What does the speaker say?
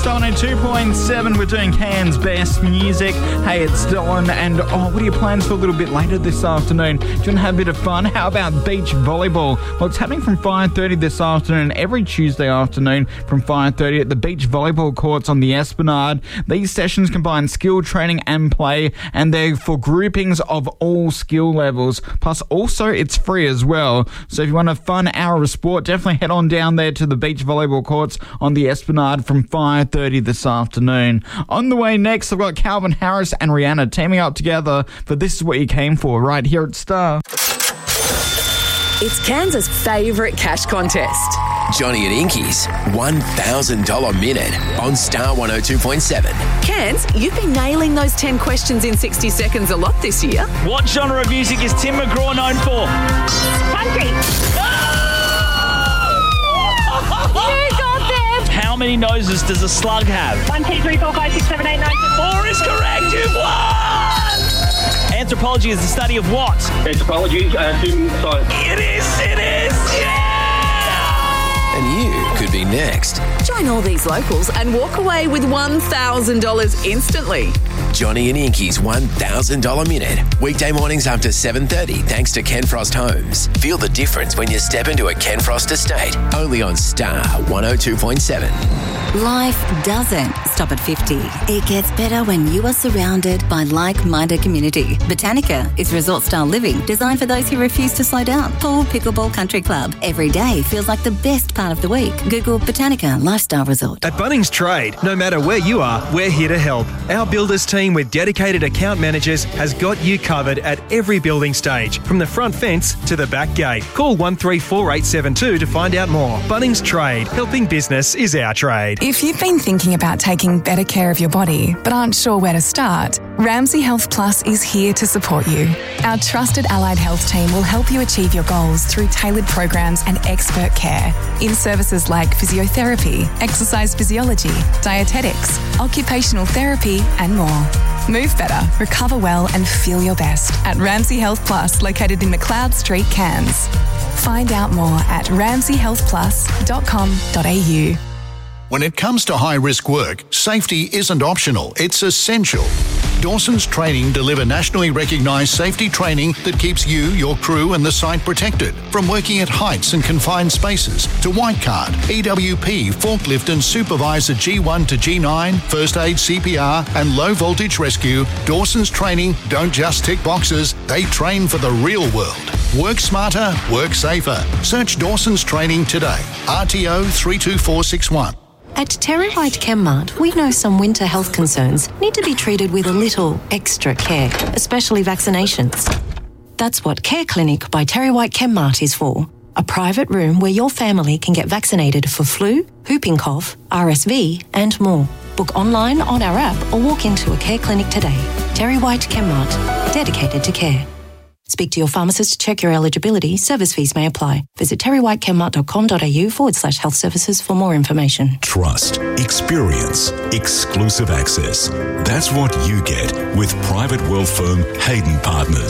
Star 102.7. We're doing Cairns' best music. Hey, it's Dylan. And what are your plans for a little bit later this afternoon? Do you want to have a bit of fun? How about beach volleyball? Well, it's happening from 5:30 this afternoon, every Tuesday afternoon from 5:30 at the beach volleyball courts on the Esplanade. These sessions combine skill training and play, and they're for groupings of all skill levels. Plus, also, it's free as well. So if you want a fun hour of sport, definitely head on down there to the beach volleyball courts on the Esplanade from 5:30 this afternoon. On the way next, I've got Calvin Harris and Rihanna teaming up together for This Is What You Came For right here at Star. It's Kansas' favourite cash contest. Johnny and Inky's $1,000 minute on Star 102.7. Cairns, you've been nailing those 10 questions in 60 seconds a lot this year. What genre of music is Tim McGraw known for? Country. You got them! How many noses does a slug have? 1, 2, 3, 4, 5, 6, 7, 8, 9, 10. 4 is correct, you've won! Anthropology is the study of what? Anthropology, human science. It is, yeah! And you could be next. Join all these locals and walk away with $1,000 instantly. Johnny and Inky's $1,000 minute. Weekday mornings after 7:30 thanks to Ken Frost Homes. Feel the difference when you step into a Ken Frost estate. Only on Star 102.7. Life doesn't stop at 50. It gets better when you are surrounded by like-minded community. Botanica is resort-style living designed for those who refuse to slow down. Pool Pickleball Country Club. Every day feels like the best part of the week. Google Botanica Lifestyle Resort. At Bunnings Trade, no matter where you are, we're here to help. Our builders team with dedicated account managers has got you covered at every building stage, from the front fence to the back gate. Call 134872 to find out more. Bunnings Trade, helping business is our trade. If you've been thinking about taking better care of your body but aren't sure where to start, Ramsay Health Plus is here to support you. Our trusted allied health team will help you achieve your goals through tailored programs and expert care in services like physiotherapy, exercise physiology, dietetics, occupational therapy and more. Move better, recover well and feel your best at Ramsay Health Plus, located in McLeod Street, Cairns. Find out more at ramsayhealthplus.com.au. When it comes to high-risk work, safety isn't optional, it's essential. Dawson's Training deliver nationally recognised safety training that keeps you, your crew and the site protected. From working at heights and confined spaces to white card, EWP, forklift and supervisor G1 to G9, first aid, CPR and low voltage rescue, Dawson's Training don't just tick boxes, they train for the real world. Work smarter, work safer. Search Dawson's Training today. RTO 32461. At Terry White Chemmart, we know some winter health concerns need to be treated with a little extra care, especially vaccinations. That's what Care Clinic by Terry White Chemmart is for. A private room where your family can get vaccinated for flu, whooping cough, RSV and more. Book online on our app or walk into a Care Clinic today. Terry White Chemmart, dedicated to care. Speak to your pharmacist to check your eligibility. Service fees may apply. Visit terrywhitechemmart.com.au/health services for more information. Trust, experience, exclusive access. That's what you get with private wealth firm Hayden Partners.